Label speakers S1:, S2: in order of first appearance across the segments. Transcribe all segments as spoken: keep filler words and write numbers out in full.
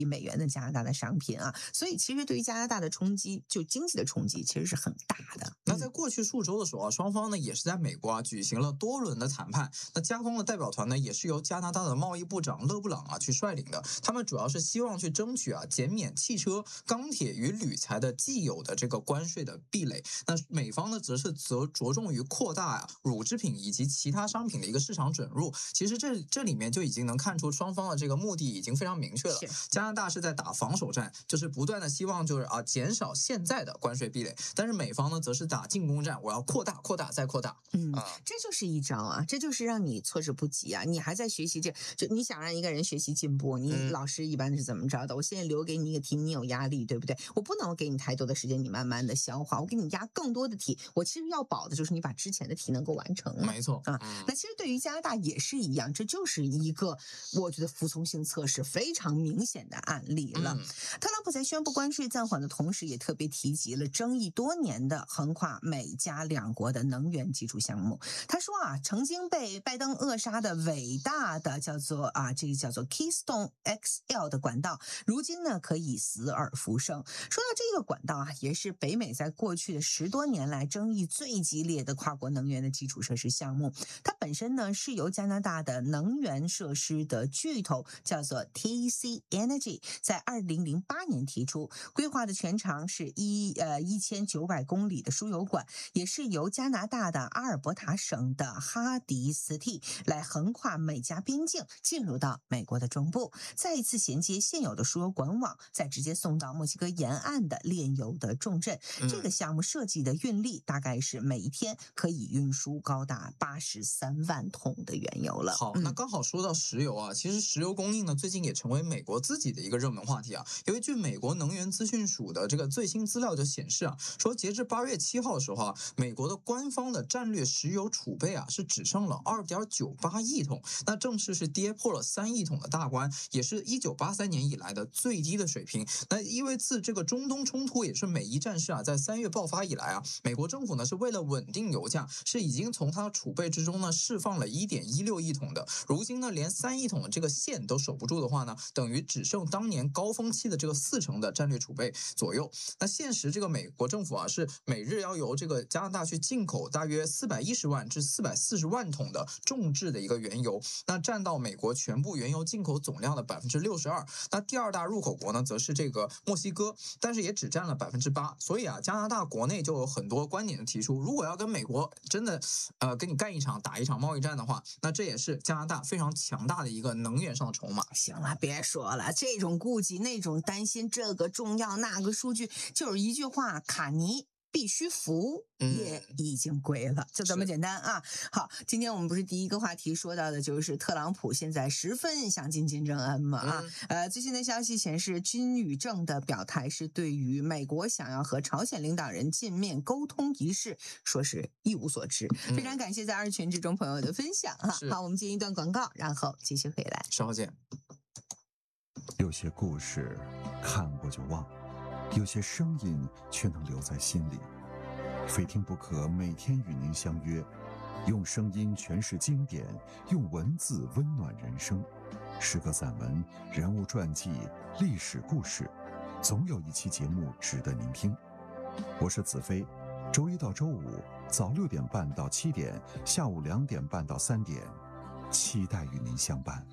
S1: 亿美元的加拿大的商品啊，所以其实对于加拿大的冲击，就经济的冲击其实是很大的。
S2: 那在过去数周的时候啊，双方呢也是在美国啊举行了多轮的谈判。那加方的代表团呢也是由加拿大的贸易部长勒布朗啊去率领的，他们主要是希望去争取啊减免汽车、钢铁与铝材的既有的这个关税的壁垒。那美方呢则是则着重于扩大啊乳制品以及其他商品的一个市场准入。其实这这里面就已经能看出双方的这个目的已经非常明确了。加拿大是在打防守战，就是不断的希望就是啊减少现在的关税壁垒，但是美方呢则是打进攻战，我要扩大、扩大再扩大。
S1: 嗯，这就是一招啊，这就是让你措手不及啊！你还在学习这，就你想让一个人学习进步，你老师一般是怎么着的？我现在留给你一个题，你有压力，对不对？我不能给你太多的时间，你慢慢的消化，我给你压更多的题。我其实要保的就是你把之前的题能够完成。
S2: 没错
S1: 啊，那其实对于加拿大也是一样，这就是一个我觉得服从性测试非常明显的案例了。嗯、特朗普在宣布关税暂缓的同时，也特别提及了争议多年的横跨美加两国的能源基础项目。他说啊，曾经被拜登扼杀的伟大的叫做啊，这个叫做 Keystone X L 的管道，如今呢可以死而复生。说到这个管道啊，也是北美在过去的十多年来争议最激烈的跨国能源的基础设施项目。它本身呢是由加拿大的能源设施的巨头叫做 T C Energy 在二零零八年提出，规划的全长是一呃一千九百公里的输油管，也是由加拿大的阿尔伯塔省的哈迪斯蒂来横跨美加边境，进入到美国的中部，再一次衔接现有的输油管网，再直接送到墨西哥沿岸的炼油的重镇。嗯、这个项目设计的运力大概是每一天可以运输高达八十三万桶的原油了。
S2: 好，那刚好说到石油啊，其实石油供应呢最近也成为美国自己的一个热门话题啊。由于据美国能源资讯署的这个最新资料就显示啊，说截至八月七号的时候啊，美国的官方的战略石油储备啊是只剩了二点九八亿桶，那正式是跌破了三亿桶的大关，也是一九八三年以来的最低的水平。那因为自这个中东冲突也是美伊战事啊在三月爆发以来啊，美国政府呢是为了稳定油价，是已经从它的储备之中呢释放了一点一六亿桶的，如今呢连三亿桶的这个线都守不住的话呢，等于只剩当年高峰期的这个四成的战略储备左右。那现实这个美国政府啊是每日要由这个加拿大去进口大约四百一十万至四百四十万桶的重质的一个原油，那占到美国全部原油进口总量的百分之六十二。那第二大入口国呢则是这个墨西哥，但是也只占了百分之八。所以啊，加拿大国内就有很多观点的提出，如果要跟美国真的呃跟你干一场打一场贸易战的话，那这也是加拿大非常强大的一个能源上的筹码。
S1: 行了，别说了，这种顾忌那种担心，这个重要那个数据，就是一句话，卡尼必须服也已经归了，就这么简单啊。好，今天我们不是第一个话题说到的就是特朗普现在十分想见金正恩嘛啊、嗯、呃，最新的消息显示，金与正的表态是对于美国想要和朝鲜领导人见面沟通一事说是一无所知、嗯、非常感谢在二群之中朋友的分享哈。好，我们接一段广告，然后继续回来，
S2: 稍后见。
S3: 有些故事看过就忘，有些声音却能留在心里，非听不可，每天与您相约，用声音诠释经典，用文字温暖人生。诗歌散文、人物传记、历史故事，总有一期节目值得您听。我是子飞，周一到周五早六点半到七点，下午两点半到三点，期待与您相伴。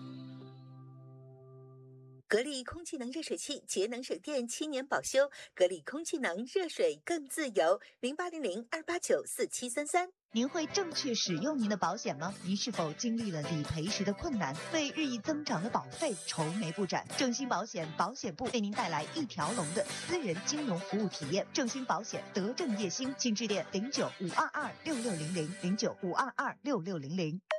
S4: 格力空气能热水器节能省电七年保修，格力空气能热水更自由，零八零零二八九四七三三。
S5: 您会正确使用您的保险吗？您是否经历了理赔时的困难，为日益增长的保费愁眉不展？正兴保险保险部为您带来一条龙的私人金融服务体验。正兴保险德正业兴，请致电零九五二二六六零零零九五二二六六零零。